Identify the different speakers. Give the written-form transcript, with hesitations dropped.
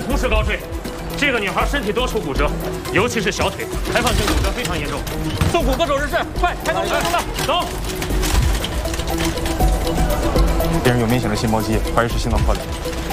Speaker 1: 图式高坠。这个女孩身体多处骨折，尤其是小腿，开放性骨折非常严重。送骨科手术室，快开动手术了，走。
Speaker 2: 病人有明显的心包积液，怀疑是心脏破裂。